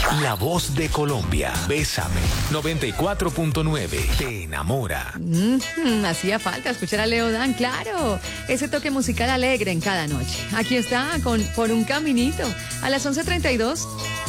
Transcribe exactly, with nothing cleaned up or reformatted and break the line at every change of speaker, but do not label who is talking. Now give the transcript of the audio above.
La voz de Colombia. Bésame. noventa y cuatro punto nueve. Te enamora.
Mm, hacía falta escuchar a Leo Dan, claro. Ese toque musical alegre en cada noche. Aquí está con Por un Caminito a las once treinta y dos.